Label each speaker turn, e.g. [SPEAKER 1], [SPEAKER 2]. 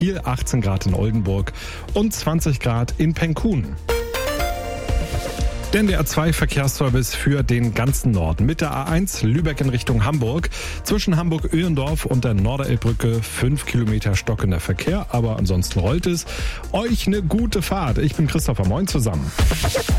[SPEAKER 1] Kiel, 18 Grad in Oldenburg und 20 Grad in Penkun. Der NDR2-Verkehrsservice für den ganzen Norden. Mit der A1 Lübeck in Richtung Hamburg. Zwischen Hamburg-Öhrendorf und der Norderelbbrücke 5 Kilometer stockender Verkehr. Aber ansonsten rollt es. Euch eine gute Fahrt. Ich bin Christopher. Moin zusammen.